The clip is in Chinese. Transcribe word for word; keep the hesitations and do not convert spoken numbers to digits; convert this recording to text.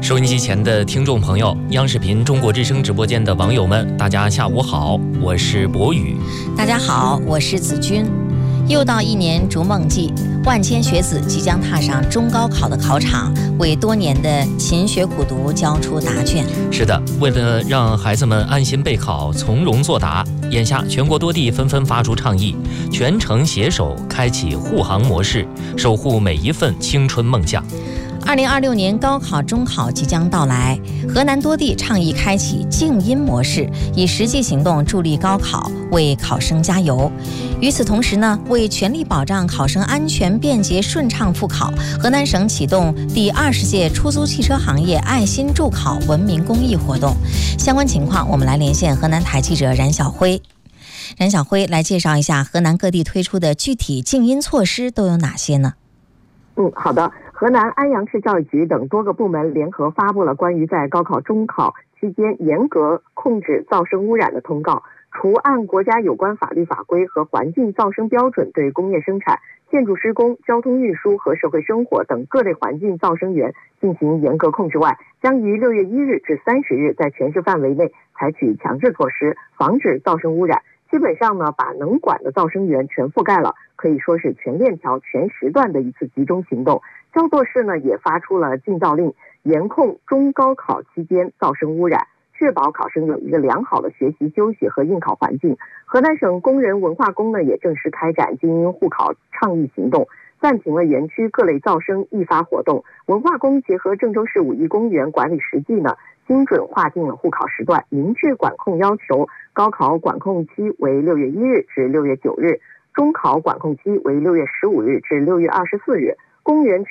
收音机前的听众朋友，央视频中国之声直播间的网友们，大家下午好，我是博宇。 大家好，我是子君。又到一年逐梦季，万千学子即将踏上中高考的考场，为多年的勤学苦读交出答卷。 是的，为了让孩子们安心备考、从容作答，眼下全国多地纷纷发出倡议，全程携手开启护航模式，守护每一份青春梦想。 二零二六年高考、中考即将到来，河南多地倡议开启静音模式，以实际行动助力高考，为考生加油。与此同时呢，为全力保障考生安全、便捷、顺畅复考，河南省启动第二十届出租汽车行业爱心助考文明公益活动。相关情况，我们来连线河南台记者冉晓辉。冉晓辉来介绍一下河南各地推出的具体静音措施都有哪些呢？ 嗯，好的。河南安阳市教育局等多个部门联合发布了关于在高考、中考期间严格控制噪声污染的通告，除按国家有关法律法规和环境噪声标准对工业生产、建筑施工、交通运输和社会生活等各类环境噪声源进行严格控制外，将于六月一日至三十日在全市范围内采取强制措施，防止噪声污染。基本上呢，把能管的噪声源全覆盖了，可以说是全链条、全时段的一次集中行动。焦作市呢也发出了禁噪令，严控中高考期间噪声污染，确保考生有一个良好的学习、休息和应考环境。河南省工人文化宫呢也正式开展静音护考倡议行动，暂停了园区各类噪声易发活动。文化宫结合郑州市五一公园管理实际呢，精准划定了护考时段，明确管控要求。高考管控期为六月一日至六月九日，中考管控期为六月十五日至六月二十四日。公园